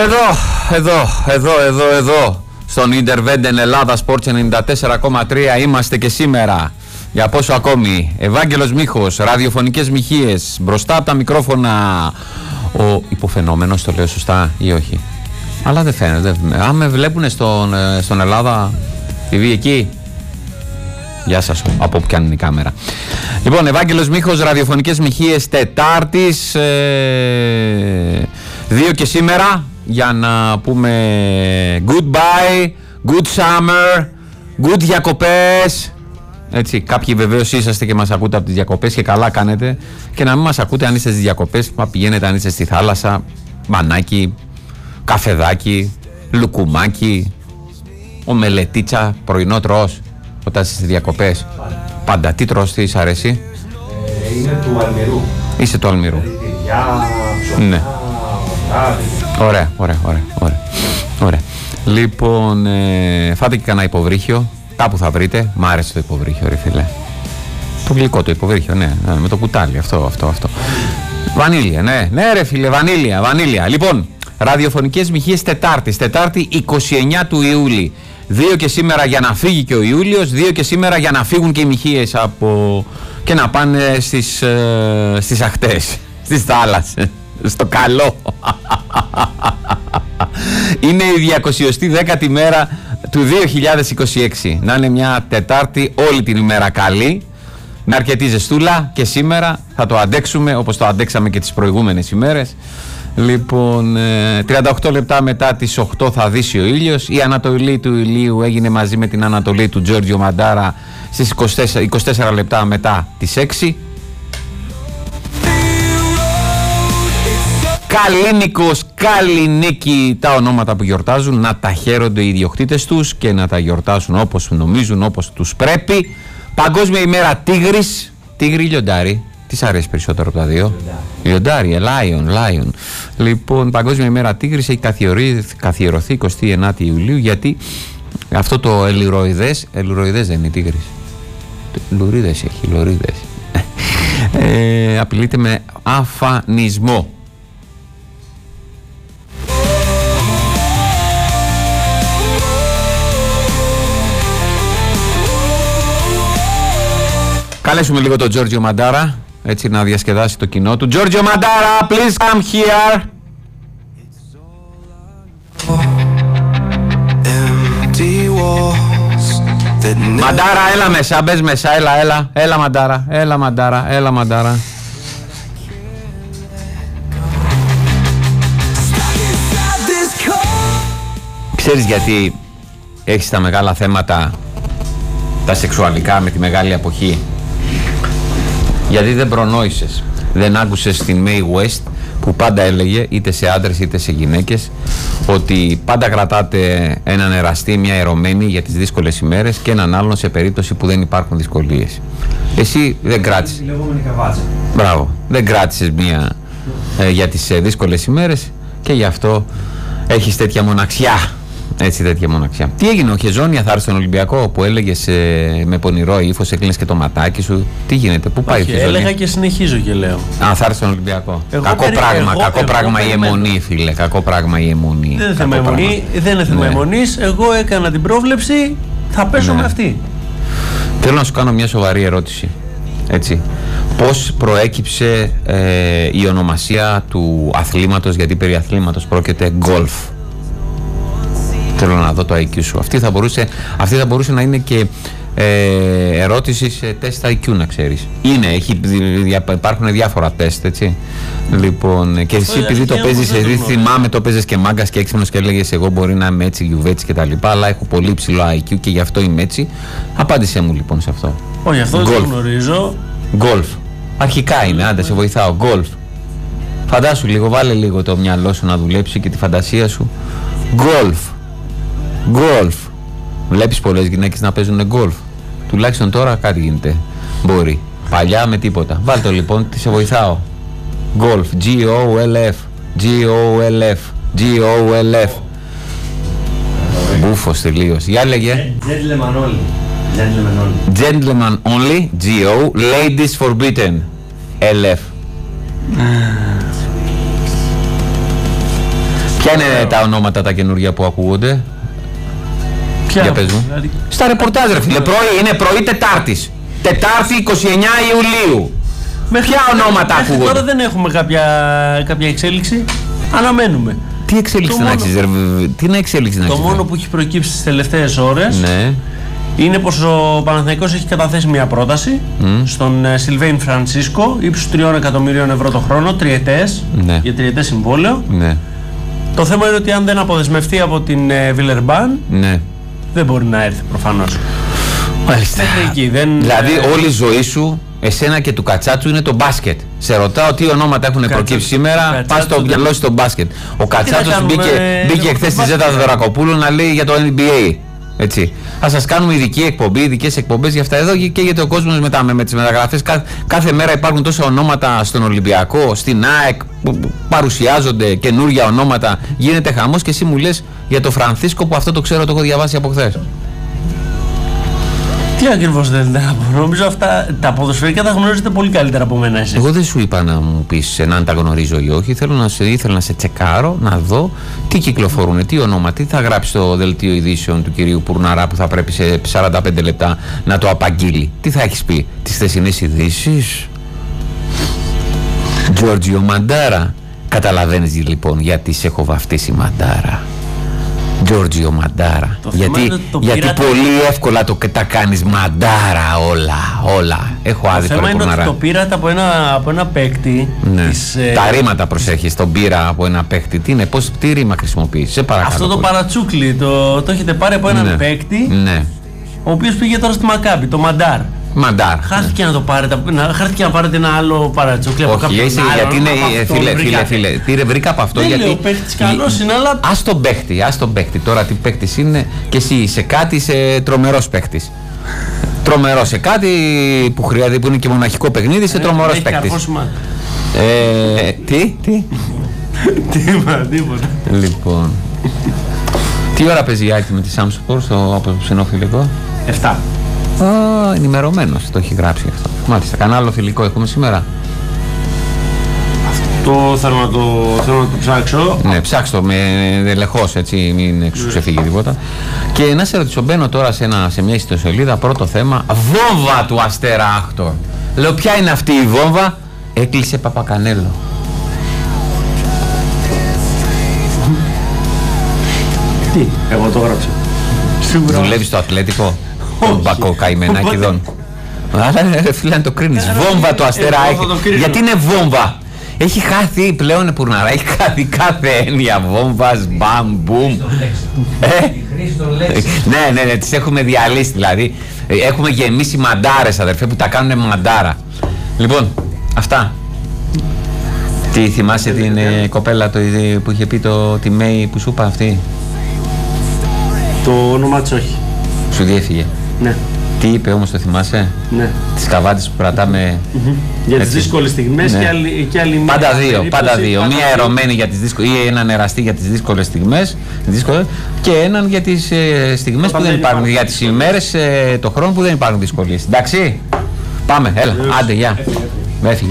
Εδώ στον Intervenden Ελλάδα Sports 94,3 είμαστε και σήμερα. Για πόσο ακόμη? Ευάγγελος Μίχος, ραδιοφωνικές μοιχείες, μπροστά από τα μικρόφωνα ο υποφαινόμενος, το λέω σωστά ή όχι? Αλλά δεν φαίνεται. Αν με βλέπουνε στον Ελλάδα TV εκεί, γεια σας, από όπου κι αν είναι η κάμερα. Λοιπόν, Ευάγγελος Μίχος, ραδιοφωνικές μοιχείες Τετάρτης, 2 και σήμερα, για να πούμε goodbye, good summer, good διακοπές. Έτσι, κάποιοι βεβαίως είσαστε και μας ακούτε από τις διακοπές και καλά κάνετε, και να μην μας ακούτε αν είστε στις διακοπές, μα πηγαίνετε αν είστε στη θάλασσα, μπανάκι, καφεδάκι, λουκουμάκι, ομελετίτσα, πρωινό τρως όταν είστε στις διακοπές? Πάντα. Τι τρως, τι σ' αρέσει? Είναι του Αλμυρού. Είσαι του Αλμυρού. Ναι. Ωραία. Λοιπόν, φάτε και κανένα υποβρύχιο. Κάπου θα βρείτε. Μ' άρεσε το υποβρύχιο, ρε φίλε. Το γλυκό το υποβρύχιο, ναι, με το κουτάλι. Αυτό. Βανίλια, ναι ρε φίλε, βανίλια. Λοιπόν, ραδιοφωνικές μοιχείες Τετάρτη 29 του Ιούλη. 2 και σήμερα για να φύγει και ο Ιούλιος, 2 και σήμερα για να φύγουν και οι μοιχείες και να πάνε στις ακτές, στις θάλασσες, στο καλό. Είναι η 210η μέρα του 2026. Να είναι μια Τετάρτη όλη την ημέρα καλή, με αρκετή ζεστούλα, και σήμερα θα το αντέξουμε όπως το αντέξαμε και τις προηγούμενες ημέρες. Λοιπόν, 38 λεπτά μετά τις 8 θα δύσει ο ήλιος. Η ανατολή του ηλίου έγινε μαζί με την ανατολή του Τζόρτζιο Μαντάρα στις 24 λεπτά μετά τις 6. Καλίνικος, Καλινίκη, τα ονόματα που γιορτάζουν, να τα χαίρονται οι ιδιοκτήτες τους και να τα γιορτάσουν όπως νομίζουν, όπως τους πρέπει. Παγκόσμια ημέρα Τίγρης. Τίγρη ή λιοντάρι? Τι σ' αρέσει περισσότερο από τα δύο? Λιοντάρι, lion. Λοιπόν, Παγκόσμια ημέρα Τίγρης έχει καθιερωθεί 29 Ιουλίου, γιατί αυτό το ελουροειδές δεν είναι Τίγρης. Λουρίδες έχει, λουρίδες. Απειλείται με αφανισμό. Καλέσουμε λίγο τον Τζόρτζιο Μαντάρα, έτσι να διασκεδάσει το κοινό του. Τζόρτζιο Μαντάρα, please come here. Μαντάρα, έλα μέσα, μπες μέσα, έλα Μαντάρα. Ξέρεις γιατί έχεις τα μεγάλα θέματα, τα σεξουαλικά, με τη μεγάλη αποχή? Γιατί δεν προνόησες, δεν άκουσες την Mae West που πάντα έλεγε, είτε σε άντρες είτε σε γυναίκες, ότι πάντα κρατάτε έναν εραστή, μια ερωμένη για τις δύσκολες ημέρες, και έναν άλλον σε περίπτωση που δεν υπάρχουν δυσκολίες. Εσύ δεν κράτησες. Μπράβο, δεν κράτησες μία για τις δύσκολες ημέρες, και γι' αυτό έχεις τέτοια μοναξιά. Έτσι, τέτοια μοναξιά. Τι έγινε, ο Χεζόνια θα έρθει στον Ολυμπιακό, που έλεγες με πονηρό ύφος, έκλεινες και το ματάκι σου? Τι γίνεται, πού πάει ο Χεζόνια? Έλεγα και συνεχίζω και λέω. Α, θα έρθει στον Ολυμπιακό. Κακό πράγμα η αιμονή, φίλε. Κακό πράγμα η αιμονή. Δεν είναι θέμα αιμονής. Εγώ έκανα την πρόβλεψη, θα πέσω με αυτή. Θέλω να σου κάνω μια σοβαρή ερώτηση. Έτσι. Πώς προέκυψε η ονομασία του αθλήματος, γιατί περί αθλήματος πρόκειται, γκολφ? Θέλω να δω το IQ σου. Αυτή θα μπορούσε να είναι και ερώτηση σε τεστ IQ, να ξέρεις. Υπάρχουν διάφορα τεστ, έτσι. Λοιπόν, και εσύ επειδή το παίζεις, θυμάμαι το παίζεις και μάγκας και έξυπνος και έλεγες εγώ μπορεί να είμαι έτσι, γιουβέτσι και τα λοιπά, αλλά έχω πολύ ψηλό IQ και γι' αυτό είμαι έτσι. Απάντησέ μου λοιπόν σε αυτό. Όχι, αυτό δεν το γνωρίζω. Γκολφ. Αρχικά είναι, άντε σε βοηθάω. Γκολφ. Φαντάσου λίγο, βάλε λίγο το μυαλό σου να δουλέψει και τη φαντασία σου. Γκολφ. Βλέπεις πολλές γυναίκες να παίζουν γκολφ? Τουλάχιστον τώρα κάτι γίνεται. Μπορεί. Παλιά με τίποτα. Βάλ' το λοιπόν, σε βοηθάω. Γκολφ. G-O-L-F. Μπούφος τελείως. Για λέγε. Gentleman only. G-O. Ladies forbidden. L-F. Ποια είναι τα ονόματα τα καινούργια που ακούγονται? Ποια? Για πες μου. Δηλαδή... Στα ρεπορτάζ, ρε φίλε. Είναι πρωί Τετάρτης. Τετάρτη 29 Ιουλίου. Ποια ονόματα ακούγονται? Τώρα δεν έχουμε κάποια εξέλιξη. Αναμένουμε. Τι εξέλιξη να έχεις, τι να εξέλιξη να έχεις? Το μόνο που έχει προκύψει τις τελευταίες ώρες, ναι, είναι πως ο Παναθηναϊκός έχει καταθέσει μια πρόταση στον Σιλβέιν Φρανσίσκο ύψους 3 εκατομμυρίων ευρώ το χρόνο, τριετές, ναι, για τριετές συμβόλαιο. Ναι. Το θέμα είναι ότι αν δεν αποδεσμευτεί από την Βιλερμπάν, ναι, δεν μπορεί να έρθει προφανώς. Μάλιστα. Δηλαδή όλη η ζωή σου, εσένα και του Κατσάτσου, είναι το μπάσκετ. Σε ρωτάω τι ονόματα έχουν προκύψει σήμερα, πας στο μυαλό σου στο μπάσκετ. Ο Κατσάτσος μπήκε χθες στη Ζέτα Δωρακοπούλου να λέει για το NBA. Έτσι. Θα σας κάνουμε ειδική εκπομπή, ειδικές εκπομπές για αυτά εδώ και γιατί ο κόσμος με τις μεταγραφές. Κάθε μέρα υπάρχουν τόσα ονόματα στον Ολυμπιακό, στην ΑΕΚ που παρουσιάζονται καινούργια ονόματα. Γίνεται χαμός και εσύ μου λες για το Φρανθίσκο που αυτό το ξέρω, το έχω διαβάσει από χθες. Τι ακριβώς θέλετε να πω? Νομίζω αυτά τα ποδοσφαιρικά τα γνωρίζετε πολύ καλύτερα από μένα εσείς. Εγώ δεν σου είπα να μου πεις αν τα γνωρίζω ή όχι. Ήθελα να σε τσεκάρω, να δω τι κυκλοφορούν, τι ονόμα, τι θα γράψει στο δελτίο ειδήσεων του κυρίου Πουρναρά που θα πρέπει σε 45 λεπτά να το απαγγείλει. Τι θα έχεις πει, τις χθεσινές ειδήσεις? Τζόρτζιο Μαντάρα. Καταλαβαίνεις λοιπόν γιατί σε έχω βαφτίσει Μαντάρα. Τζόρτζιο Μαντάρα. Γιατί πολύ εύκολα τα κάνεις Μαντάρα όλα. Έχω άδικο. Το θέμα είναι ότι το πήρατε από ένα παίκτη. Ναι. Τα ρήματα προσέχεις, τον πήρα από ένα παίκτη. Τι ρήμα χρησιμοποιείς? Σε παρακαλώ. Αυτό το παρατσούκλι το έχετε πάρει από έναν παίκτη, ναι, ο οποίος πήγε τώρα στη Μακάμπι, το Μαντάρ. Χάθηκε να το πάρετε, χάθηκε να πάρετε ένα άλλο παρατσούκλι από κάποιον άλλο. Γιατί είναι, φίλε, βρήκα από αυτό. Γιατί ο παίκτης καλός είναι, αλλά... Ας τον παίκτη, τώρα τι παίκτης είναι και εσύ σε κάτι είσαι τρομερός παίκτης. Τρομερός σε κάτι που χρειάζεται, που είναι και μοναχικό παιχνίδι, είσαι τρομερός παίκτης. Τι? Τίποτα. Λοιπόν, τι ώρα παίζει η Άκη με τη Samsung στο απόψινό φιλικό? 7. Ενημερωμένος, το έχει γράψει αυτό. Μάλιστα, κανένα άλλο φιλικό έχουμε σήμερα? Αυτό θέλω να το ψάξω. Ναι, ψάξω με δελεχώς, έτσι, μην σου ξεφύγει τίποτα. Και να σε ρωτήσω, μπαίνω τώρα σε μια ιστοσελίδα, πρώτο θέμα, βόμβα του Αστέρα Άκτορ. Λέω, ποια είναι αυτή η βόμβα? Έκλεισε Παπακανέλο. Τι, εγώ το έγραψα. Δουλεύει στο Ατλέτικο? Τον Μπακό Καημενάκηδον. Αλλά φίλε, να το κρίνεις. Βόμβα του Αστέρα Άκτορ. Γιατί είναι βόμβα? Έχει χάθει πλέον, Πουρναρά, έχει χάθει κάθε έννοια βόμβας, μπαμ, μπουμ. Ναι, τις έχουμε διαλύσει δηλαδή. Έχουμε γεμίσει μαντάρες, αδερφέ, που τα κάνουν μαντάρα. Λοιπόν, αυτά. Τι θυμάσαι την κοπέλα που είχε πει τη Μέη που σου είπα αυτή? Το όνομα της όχι. Σου διέφυγε? Ναι. Τι είπε όμως, το θυμάσαι? Ναι. Τις καβάτες που κρατάμε. Για τις δύσκολες στιγμές, ναι, και άλλη μία. Πάντα δύο. Μία ερωμένη για τις δύσκολες, ή έναν εραστή για τις δύσκολες στιγμές, και έναν για τις στιγμές που δεν υπάρχουν, για τις ημέρες, το χρόνο που δεν υπάρχουν δυσκολίες. Εντάξει, πάμε, έλα, άντε, γεια. Έφυγε.